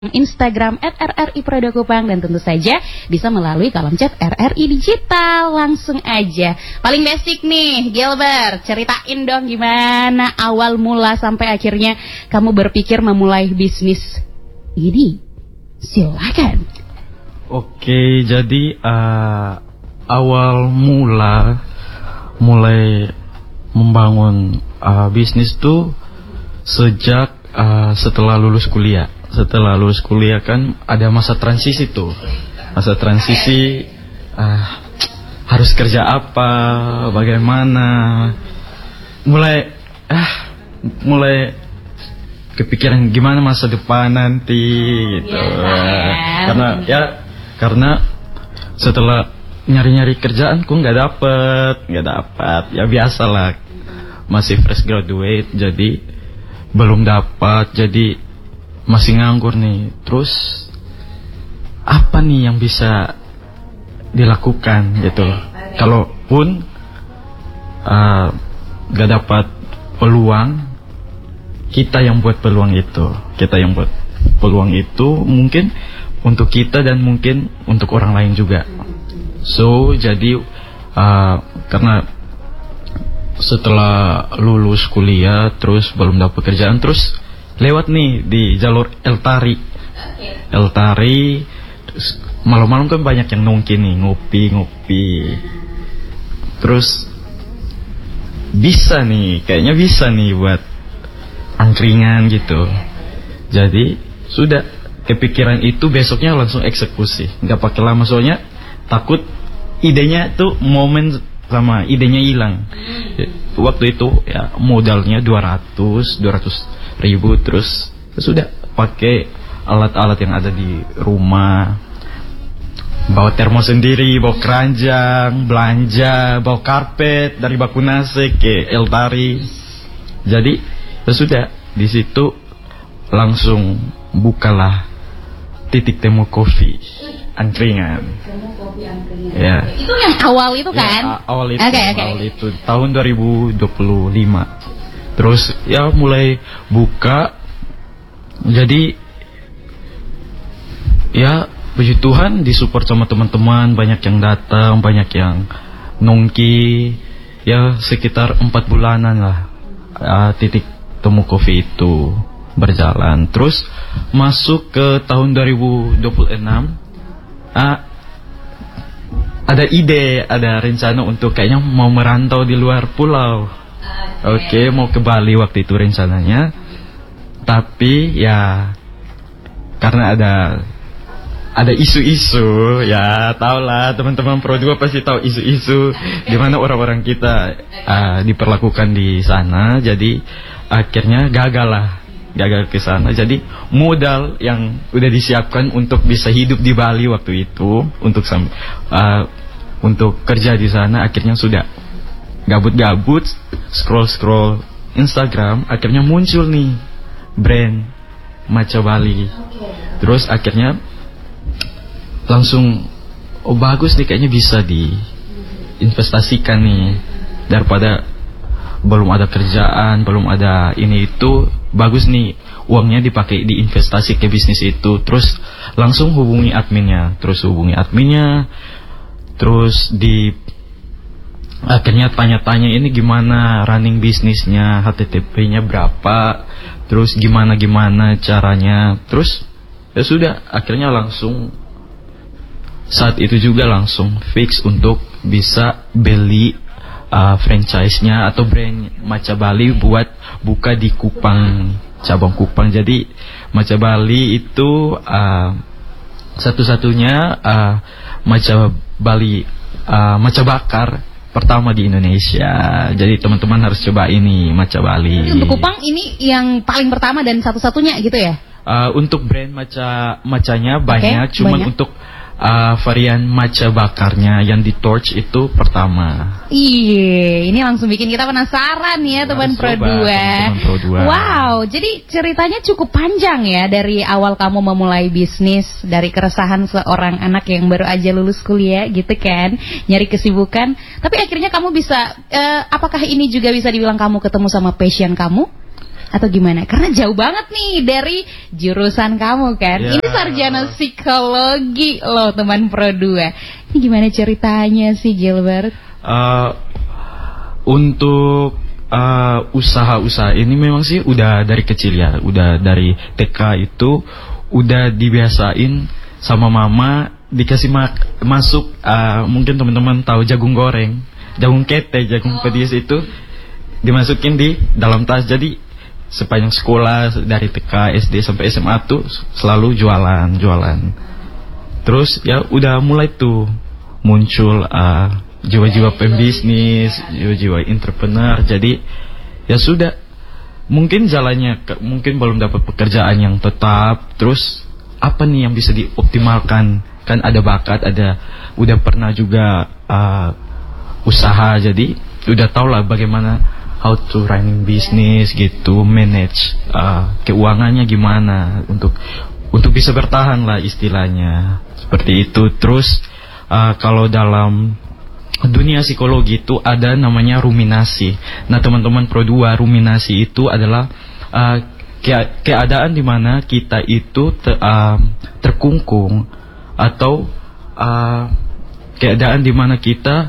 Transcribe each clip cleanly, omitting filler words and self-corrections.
Instagram @RRI Prado Kupang, dan tentu saja bisa melalui kolom chat RRI Digital. Langsung aja. Paling basic nih, Gilbert, ceritain dong gimana awal mula sampai akhirnya kamu berpikir memulai bisnis ini. Silakan. Oke, jadi awal mulai membangun bisnis tuh sejak setelah lulus kuliah. Setelah lulus kuliah kan ada masa transisi tuh. Masa transisi harus kerja apa, bagaimana. Mulai kepikiran gimana masa depan nanti gitu. Karena setelah nyari-nyari kerjaan kok nggak dapet. Ya biasalah, masih fresh graduate, jadi belum dapat, jadi masih nganggur nih. Terus apa nih yang bisa dilakukan gitu? Kalaupun gak dapat peluang, kita yang buat peluang itu mungkin untuk kita dan mungkin untuk orang lain juga. So jadi karena setelah lulus kuliah terus belum dapat kerjaan, terus lewat nih di jalur Eltari. Malam-malam kan banyak yang nongki nih, ngopi. Terus kayaknya bisa nih buat angkringan gitu. Jadi sudah kepikiran itu, besoknya langsung eksekusi. Nggak pakai lama, soalnya takut idenya tuh momen sama idenya hilang. Waktu itu ya modalnya 200 ribu, terus sudah pakai alat-alat yang ada di rumah, bawa termos sendiri, bawa keranjang, belanja, bawa karpet dari Bakunase ke Eltari. Jadi sudah di situ langsung bukalah titik temu kopi angkringan. Ya. Itu yang awal itu kan? Ya, awal itu tahun 2025. Terus ya mulai buka. Jadi ya puji Tuhan disupport sama teman-teman, banyak yang datang, banyak yang nongki. Ya sekitar 4 bulanan lah titik temu kopi itu berjalan. Terus masuk ke tahun 2026, ada ide, ada rencana untuk kayaknya mau merantau di luar pulau. Oke, mau ke Bali waktu itu rencananya. Tapi ya karena ada isu-isu, ya tahulah teman-teman Pro 2 pasti tahu isu-isu di mana orang-orang kita diperlakukan di sana. Jadi akhirnya gagal ke sana. Jadi modal yang udah disiapkan untuk bisa hidup di Bali waktu itu, untuk kerja di sana, akhirnya sudah gabut scroll Instagram, akhirnya muncul nih brand Matcha Bali. Terus akhirnya langsung bagus nih, kayaknya bisa diinvestasikan nih, daripada belum ada kerjaan, belum ada ini itu, bagus nih uangnya dipakai diinvestasi ke bisnis itu. Terus langsung hubungi adminnya, terus akhirnya tanya-tanya ini gimana running bisnisnya, HTTP-nya berapa, terus gimana caranya. Terus ya sudah, akhirnya langsung saat itu juga langsung fix untuk bisa beli franchise-nya atau brand Matcha Bali buat buka di Kupang, cabang Kupang. Jadi Matcha Bali itu satu-satunya Matcha Bali, matcha bakar pertama di Indonesia. Jadi teman-teman harus coba ini Matcha Bali. Untuk Kupang ini yang paling pertama dan satu-satunya gitu ya? Untuk brand matchanya banyak, cuman untuk varian matcha bakarnya yang di torch itu pertama. Iya, ini langsung bikin kita penasaran ya, teman Pro 2. Wow, jadi ceritanya cukup panjang ya, dari awal kamu memulai bisnis, dari keresahan seorang anak yang baru aja lulus kuliah gitu kan, nyari kesibukan, tapi akhirnya kamu bisa, apakah ini juga bisa dibilang kamu ketemu sama passion kamu? atau gimana? Karena jauh banget nih dari jurusan kamu kan. Ya. Ini sarjana psikologi loh teman Pro 2. Ini gimana ceritanya sih Gilbert? Untuk usaha-usaha ini memang sih udah dari kecil ya, udah dari TK itu udah dibiasain sama mama, dikasih masuk mungkin teman-teman tahu jagung goreng, jagung kete, jagung pedis itu dimasukin di dalam tas. Jadi sepanjang sekolah dari TK, SD sampai SMA tuh selalu jualan. Terus ya udah mulai tuh muncul jiwa-jiwa pembisnis, jiwa-jiwa entrepreneur. Jadi ya sudah, mungkin jalannya mungkin belum dapat pekerjaan yang tetap. Terus apa nih yang bisa dioptimalkan? Kan ada bakat, udah pernah juga usaha, jadi udah tau lah bagaimana how to running business gitu, manage keuangannya gimana untuk bisa bertahan lah istilahnya seperti itu. Terus kalau dalam dunia psikologi itu ada namanya ruminasi. Nah teman-teman Pro 2, ruminasi itu adalah keadaan di mana kita itu terkungkung atau keadaan di mana kita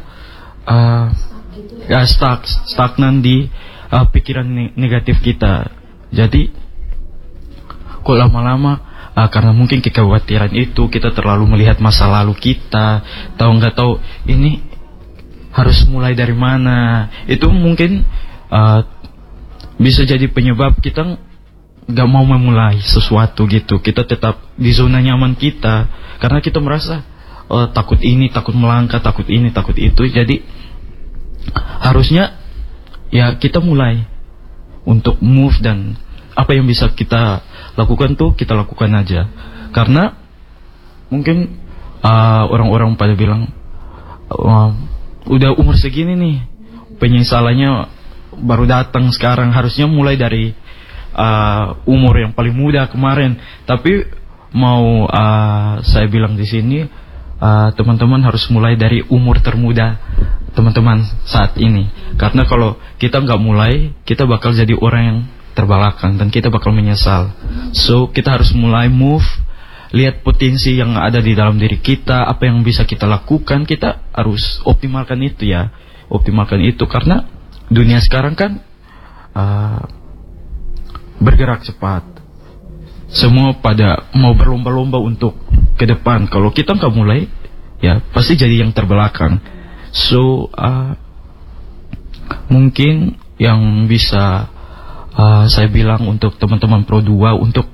stagnan di pikiran negatif kita. Jadi kok lama-lama karena mungkin kekhawatiran itu kita terlalu melihat masa lalu kita, nggak tahu ini harus mulai dari mana. Itu mungkin bisa jadi penyebab kita nggak mau memulai sesuatu gitu. Kita tetap di zona nyaman kita karena kita merasa takut ini, takut melangkah, takut ini, takut itu. Jadi harusnya ya kita mulai untuk move, dan apa yang bisa kita lakukan tuh kita lakukan aja. Karena mungkin orang-orang pada bilang udah umur segini nih, penyesalannya baru datang sekarang. Harusnya mulai dari umur yang paling muda kemarin. Tapi mau saya bilang di sini, teman-teman harus mulai dari umur termuda teman-teman saat ini. Karena kalau kita nggak mulai, kita bakal jadi orang yang terbelakang dan kita bakal menyesal. So kita harus mulai move, lihat potensi yang ada di dalam diri kita, apa yang bisa kita lakukan. Kita harus optimalkan itu ya, optimalkan itu. Karena dunia sekarang kan bergerak cepat, semua pada mau berlomba-lomba untuk ke depan. Kalau kita nggak mulai, ya pasti jadi yang terbelakang. So mungkin yang bisa saya bilang untuk teman-teman Pro 2 untuk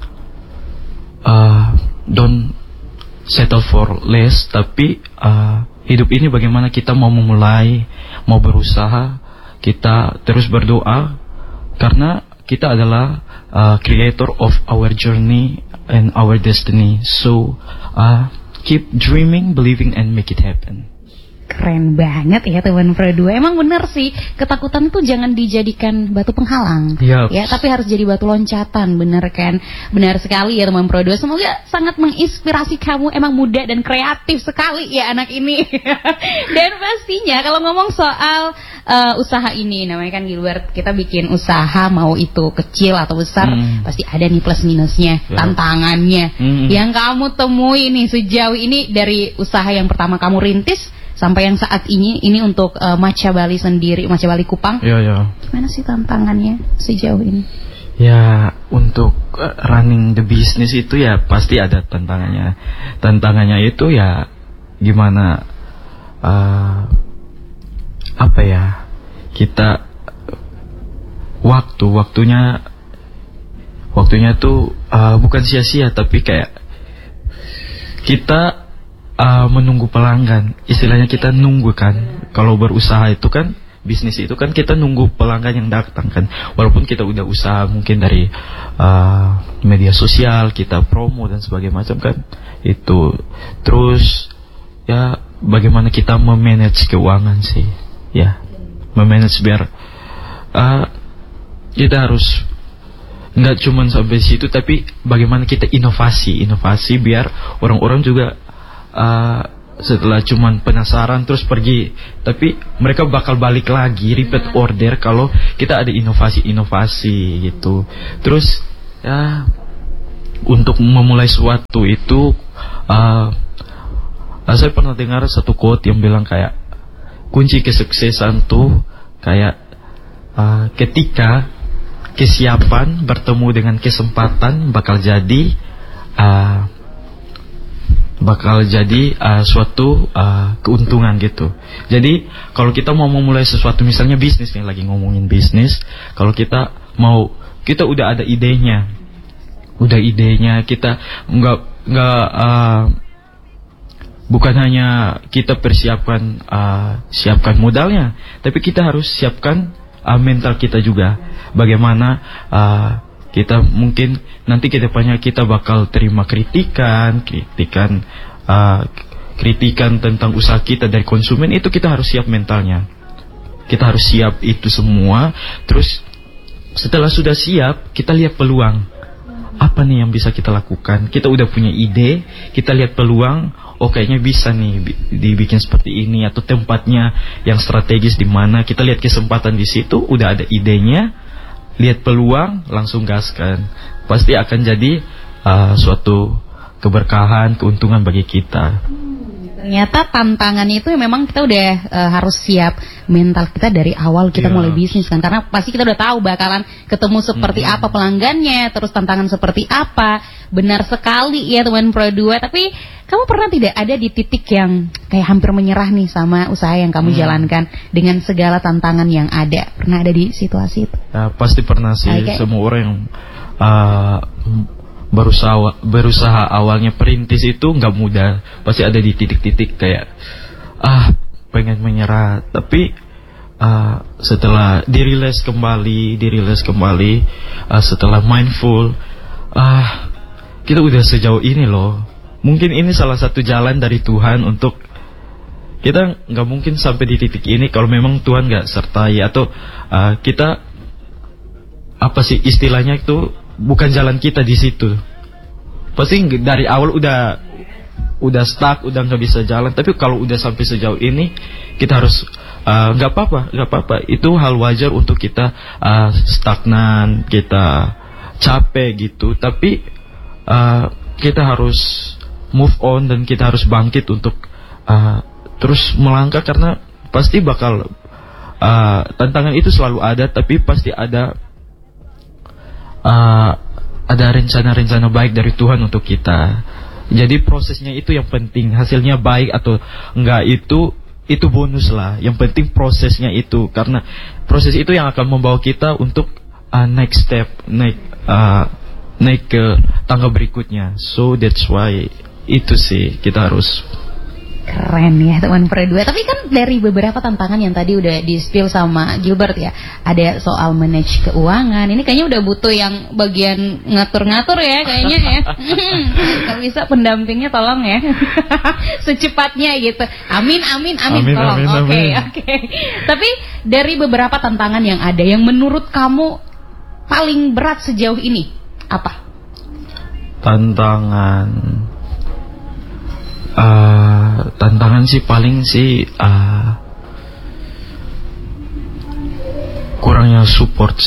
don't settle for less, tapi hidup ini bagaimana kita mau memulai, mau berusaha, kita terus berdoa karena kita adalah creator of our journey and our destiny. So keep dreaming, believing, and make it happen. Keren banget ya teman Pro 2. Emang bener sih, ketakutan itu jangan dijadikan batu penghalang. Yep. Ya, tapi harus jadi batu loncatan, bener kan? Benar sekali ya teman Pro 2. Semoga sangat menginspirasi kamu. Emang muda dan kreatif sekali ya anak ini. Dan pastinya kalau ngomong soal usaha ini, namanya kan Gilbert, kita bikin usaha mau itu kecil atau besar, pasti ada nih plus minusnya, tantangannya. Yang kamu temui nih sejauh ini dari usaha yang pertama kamu rintis sampai yang saat ini untuk Matcha Bali sendiri, Matcha Bali Kupang. Iya. Gimana sih tantangannya sejauh ini? Ya, untuk running the business itu ya pasti ada tantangannya. Tantangannya itu ya gimana apa ya? Kita waktunya tuh bukan sia-sia, tapi kayak kita menunggu pelanggan. Istilahnya kita nunggu kan. Kalau berusaha itu kan, bisnis itu kan kita nunggu pelanggan yang datang kan. Walaupun kita udah usaha mungkin dari media sosial, kita promo dan sebagainya macam kan. Itu terus ya bagaimana kita memanage keuangan sih. Ya, memanage biar kita harus nggak cuma sampai situ, tapi bagaimana kita inovasi biar orang-orang juga setelah cuman penasaran terus pergi, tapi mereka bakal balik lagi repeat order kalau kita ada inovasi-inovasi gitu. Terus ya untuk memulai sesuatu itu saya pernah dengar satu quote yang bilang kayak kunci kesuksesan tuh kayak ketika kesiapan bertemu dengan kesempatan bakal jadi suatu keuntungan gitu. Jadi kalau kita mau memulai sesuatu, misalnya bisnis nih, lagi ngomongin bisnis, kalau kita udah ada idenya, kita bukan hanya kita siapkan modalnya, tapi kita harus siapkan mental kita juga. Bagaimana kita mungkin nanti ke depannya kita bakal terima kritikan tentang usaha kita dari konsumen, itu kita harus siap mentalnya. Kita harus siap itu semua. Terus setelah sudah siap, kita lihat peluang. Apa nih yang bisa kita lakukan? Kita udah punya ide, kita lihat peluang. Oh, kayaknya bisa nih dibikin seperti ini, atau tempatnya yang strategis di mana. Kita lihat kesempatan di situ, udah ada idenya, lihat peluang, langsung gaskan. Pasti akan jadi suatu keberkahan, keuntungan bagi kita. Ternyata tantangannya itu memang kita udah harus siap mental kita dari awal kita mulai bisnis kan, karena pasti kita udah tahu bakalan ketemu seperti apa pelanggannya, terus tantangan seperti apa. Benar sekali ya teman Pro 2. Tapi kamu pernah tidak ada di titik yang kayak hampir menyerah nih sama usaha yang kamu jalankan dengan segala tantangan yang ada? Pernah ada di situasi itu? Ya, pasti pernah sih. Semua orang yang berusaha awalnya perintis itu nggak mudah. Pasti ada di titik-titik kayak pengen menyerah. Tapi setelah dirilis kembali, setelah mindful, kita udah sejauh ini loh. Mungkin ini salah satu jalan dari Tuhan untuk kita. Nggak mungkin sampai di titik ini kalau memang Tuhan nggak sertai, atau kita istilahnya itu bukan jalan kita di situ. Pasti dari awal udah stuck, udah nggak bisa jalan. Tapi kalau udah sampai sejauh ini, kita harus nggak apa-apa. Itu hal wajar untuk kita stagnan, kita capek gitu. Tapi kita harus move on dan kita harus bangkit untuk terus melangkah, karena pasti bakal tantangan itu selalu ada, tapi pasti ada rencana-rencana baik dari Tuhan untuk kita. Jadi prosesnya itu yang penting. Hasilnya baik atau enggak itu bonus lah. Yang penting prosesnya itu, karena proses itu yang akan membawa kita untuk next step, naik ke tangga berikutnya. So that's why itu sih kita harus. Keren ya teman Pro 2. Tapi kan dari beberapa tantangan yang tadi udah di-spill sama Gilbert ya, ada soal manage keuangan. Ini kayaknya udah butuh yang bagian ngatur-ngatur ya kayaknya ya. Kalau bisa pendampingnya tolong ya. Secepatnya gitu. Amin tolong. Oke. Tapi dari beberapa tantangan yang ada, yang menurut kamu paling berat sejauh ini apa? Tantangan sih paling sih kurangnya support.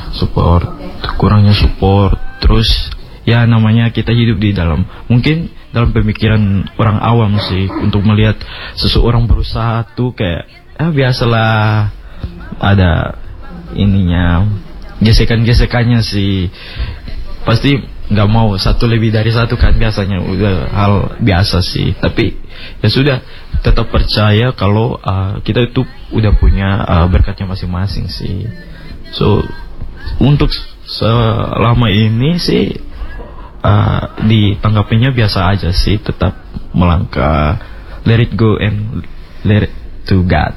Terus ya namanya kita hidup di dalam pemikiran orang awam sih, untuk melihat seseorang berusaha tuh kayak biasalah, ada ininya, gesekannya sih. Pasti nggak mau satu lebih dari satu kan, biasanya udah hal biasa sih. Tapi ya sudah, tetap percaya kalau kita itu udah punya berkatnya masing-masing sih. So untuk selama ini sih ditanggapinya biasa aja sih, tetap melangkah, let it go and let it to God.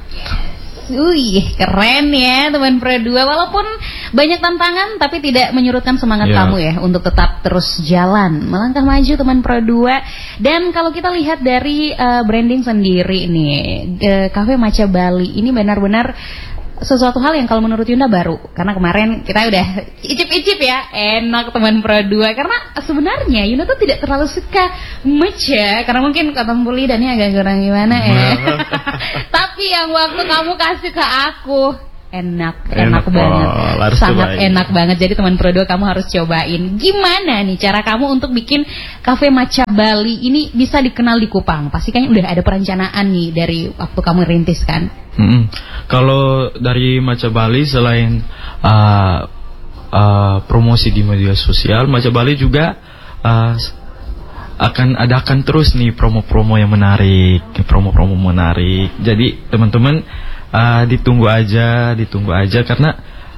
Keren ya teman Pro 2. Walaupun banyak tantangan, tapi tidak menyurutkan semangat kamu ya untuk tetap terus jalan, melangkah maju teman Pro 2. Dan kalau kita lihat dari branding sendiri nih, Cafe Matcha Bali ini benar-benar sesuatu hal yang kalau menurut Yunda baru, karena kemarin kita udah icip-icip ya, enak teman Pro 2. Karena sebenarnya Yunda tuh tidak terlalu suka matcha, karena mungkin kata Mbuli dan ini agak kurang gimana ya. Tapi yang waktu kamu kasih ke aku enak banget, sangat cobain. Enak banget. Jadi teman Pro 2 kamu harus cobain. Gimana nih cara kamu untuk bikin kafe matcha Bali ini bisa dikenal di Kupang? Pasti kan udah ada perencanaan nih dari waktu kamu rintis kan? Kalau dari matcha Bali selain promosi di media sosial, matcha Bali juga akan adakan terus nih promo-promo yang menarik, Jadi teman-teman ditunggu aja karena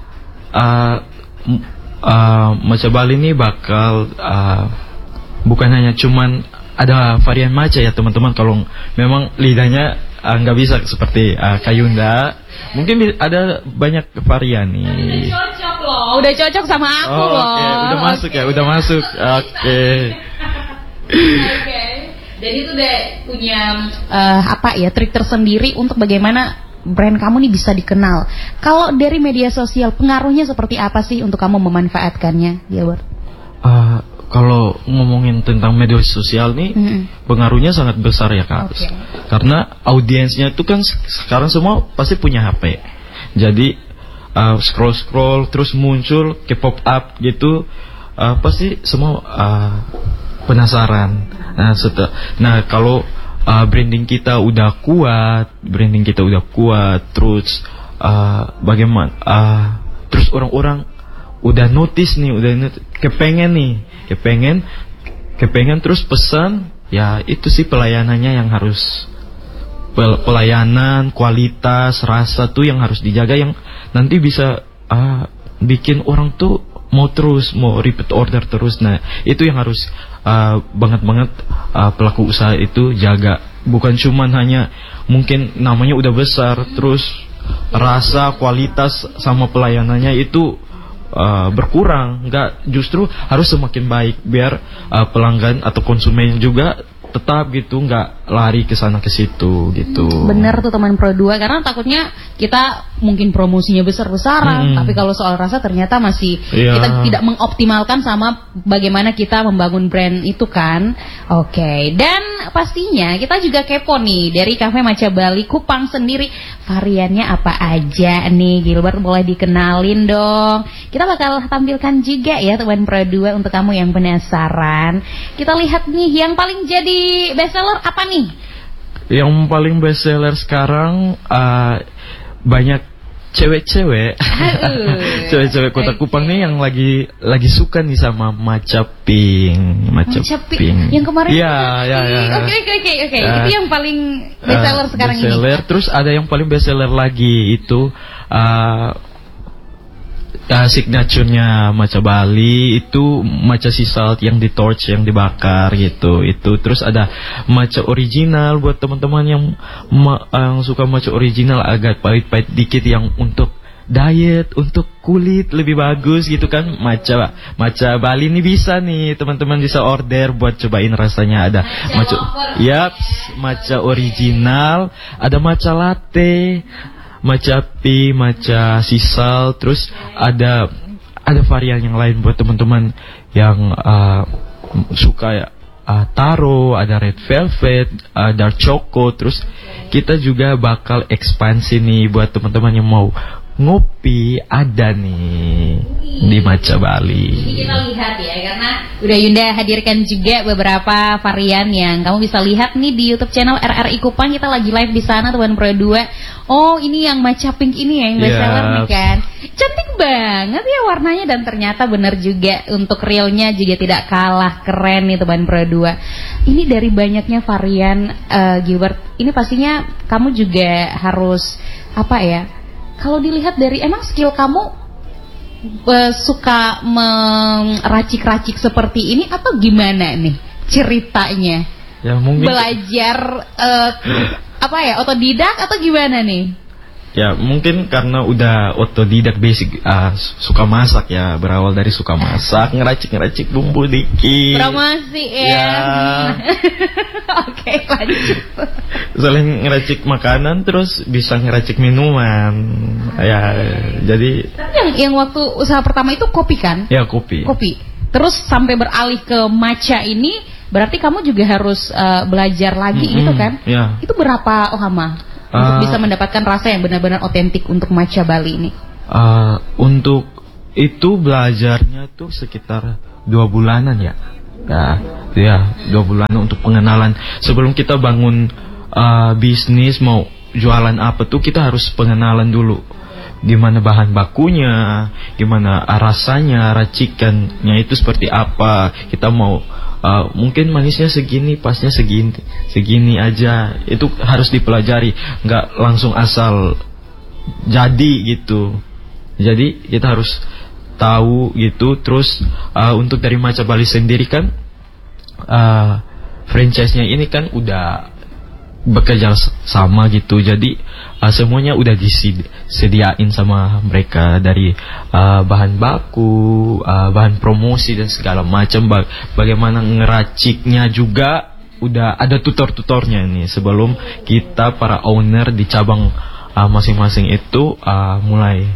matcha Bali ini bakal bukan hanya cuman ada varian matcha ya teman-teman. Kalau memang lidahnya nggak bisa seperti Kayunda, mungkin ada banyak varian nih. Udah cocok sama aku loh. Okay. Udah masuk. Oke. Dan itu udah punya trik tersendiri untuk bagaimana brand kamu nih bisa dikenal. Kalau dari media sosial, pengaruhnya seperti apa sih untuk kamu memanfaatkannya, Gilbert? Kalau ngomongin tentang media sosial nih, pengaruhnya sangat besar ya Kak. Karena audiensnya itu kan sekarang semua pasti punya HP. Jadi scroll terus muncul ke pop up gitu, pasti semua penasaran. Nah kalau branding kita udah kuat, terus bagaimana? Terus orang-orang udah notice, kepengen terus pesan, ya itu sih pelayanannya yang harus, pelayanan, kualitas, rasa tuh yang harus dijaga, yang nanti bisa bikin orang tuh mau repeat order terus. Nah itu yang harus banget pelaku usaha itu jaga. Bukan cuman hanya mungkin namanya udah besar, terus rasa, kualitas sama pelayanannya itu berkurang. Enggak, justru harus semakin baik biar pelanggan atau konsumen juga tetap gitu, nggak lari ke sana ke situ gitu. Bener tuh teman Pro 2, karena takutnya kita mungkin promosinya besar-besaran, tapi kalau soal rasa ternyata masih kita tidak mengoptimalkan sama bagaimana kita membangun brand itu kan. Oke. Dan pastinya kita juga kepo nih dari Cafe Matcha Bali Kupang sendiri, variannya apa aja nih, Gilbert boleh dikenalin dong. Kita bakal tampilkan juga ya teman Pro 2 untuk kamu yang penasaran. Kita lihat nih yang paling jadi bestseller apa nih? Yang paling bestseller sekarang banyak cewek-cewek Kota Kupang nih yang lagi suka nih sama matcha pink. Yang kemarin. Iya. Oke. Itu yang paling bestseller sekarang ini. Terus ada yang paling bestseller lagi itu signaturenya matcha Bali itu matcha sea salt yang di torch, yang dibakar gitu. Itu terus ada matcha original buat teman-teman yang suka matcha original, agak pahit-pahit dikit, yang untuk diet, untuk kulit lebih bagus gitu kan. Matcha Bali ini bisa nih teman-teman bisa order buat cobain rasanya. Ada matcha original, ada matcha latte, matcha pink, matcha sisal, terus ada varian yang lain buat teman-teman yang suka taro, ada red velvet, dark choco. Terus kita juga bakal ekspansi nih buat teman-teman yang mau ngopi, ada nih di Matcha Bali. Ini kita lihat ya, karena udah Yunda hadirkan juga beberapa varian yang kamu bisa lihat nih di YouTube channel RRI Kupang. Kita lagi live di sana teman Pro 2. Oh, ini yang matcha pink ini ya yang bestseller nih kan. Cantik banget ya warnanya, dan ternyata benar juga untuk realnya juga tidak kalah keren nih teman Pro 2. Ini dari banyaknya varian Gilbert, ini pastinya kamu juga harus kalau dilihat dari emang skill kamu suka meracik-racik seperti ini atau gimana nih ceritanya? Ya mungkin belajar otodidak atau gimana nih? Ya mungkin karena udah otodidak basic, suka masak ya, berawal dari suka masak, ngeracik bumbu dikit. Promosi ya. Ya. Oke, lanjut. Selain ngeracik makanan, terus bisa ngeracik minuman. Ya, jadi. Yang waktu usaha pertama itu kopi kan? Ya kopi. Kopi. Terus sampai beralih ke matcha ini, berarti kamu juga harus belajar lagi gitu kan? Ya. Itu berapa Ohama untuk bisa mendapatkan rasa yang benar-benar otentik untuk matcha Bali ini? Untuk itu belajarnya tuh sekitar 2 bulanan ya. Ya 2 bulanan untuk pengenalan. Sebelum kita bangun bisnis mau jualan apa tuh, kita harus pengenalan dulu. Gimana bahan bakunya, gimana rasanya, racikannya itu seperti apa. Kita mau mungkin manisnya segini, pasnya segini aja. Itu harus dipelajari, nggak langsung asal jadi gitu. Jadi kita harus tahu gitu. Terus untuk dari Matcha Bali sendiri kan, franchise-nya ini kan udah bekerja sama gitu. Jadi semuanya udah disediain sama mereka, dari bahan baku, bahan promosi dan segala macam. Bagaimana ngeraciknya juga udah ada tutor-tutornya nih sebelum kita para owner di cabang masing-masing itu mulai.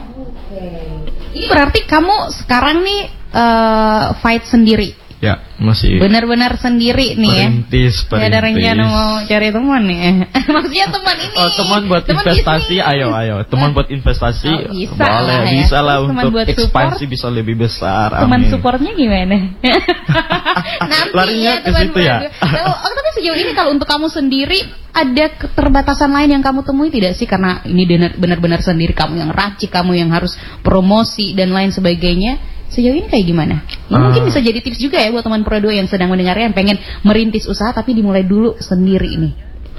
Ini berarti kamu sekarang nih fight sendiri? Ya, masih benar-benar sendiri nih ya. Perintis. Ya ada rencana mau cari teman nih. Maksudnya teman ini. Oh, teman buat investasi, ayo. Teman buat investasi. Bisa boleh, lah ya. bisa lah untuk support, ekspansi bisa lebih besar. Teman Amin. supportnya gimana? Nanti larinya ya, ke situ ya. Tapi sejauh ini kalau untuk kamu sendiri ada keterbatasan lain yang kamu temui tidak sih? Karena ini benar-benar sendiri, kamu yang racik, kamu yang harus promosi dan lain sebagainya. Sejauh ini kayak gimana? Ini mungkin bisa jadi tips juga ya buat teman Pro 2 yang sedang mendengarnya, yang pengen merintis usaha tapi dimulai dulu sendiri ini.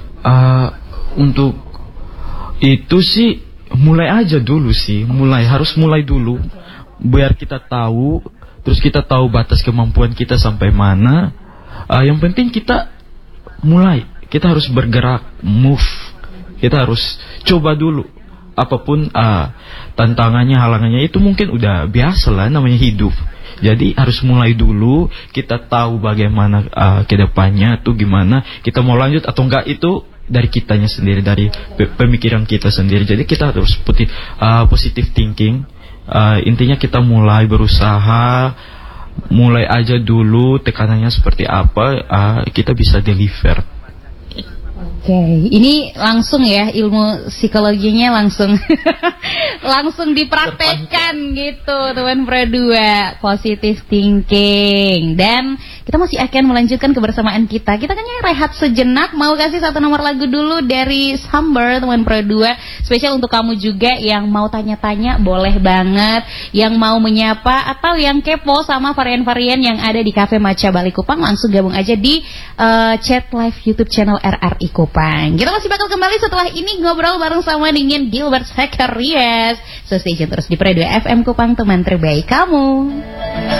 Untuk itu sih mulai aja dulu sih, harus mulai dulu biar kita tahu, terus kita tahu batas kemampuan kita sampai mana. Yang penting kita mulai, kita harus bergerak, move, kita harus coba dulu. Apapun tantangannya, halangannya itu mungkin udah biasa lah, namanya hidup. Jadi harus mulai dulu, kita tahu bagaimana kedepannya tuh gimana, kita mau lanjut atau enggak itu dari kitanya sendiri, dari pemikiran kita sendiri. Jadi kita harus positive thinking. Intinya kita mulai berusaha, mulai aja dulu, tekanannya seperti apa, kita bisa deliver. Oke, ini langsung ya, ilmu psikologinya langsung langsung dipraktekkan gitu teman Pro 2, positive thinking. Dan kita masih akan melanjutkan kebersamaan kita. Kita kan rehat sejenak, mau kasih satu nomor lagu dulu dari Samber teman Pro 2, spesial untuk kamu juga yang mau tanya-tanya boleh banget, yang mau menyapa atau yang kepo sama varian-varian yang ada di Cafe Matcha Bali Kupang, langsung gabung aja di chat live YouTube channel RRI Kupang. Kita masih bakal kembali setelah ini ngobrol bareng sama dengan Gilbert Zacharias. So stay tune terus di Pro 2 FM Kupang, teman terbaik kamu.